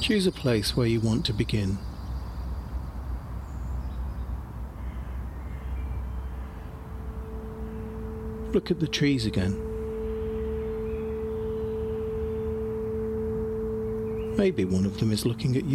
Choose a place where you want to begin. Look at the trees again. Maybe one of them is looking at you.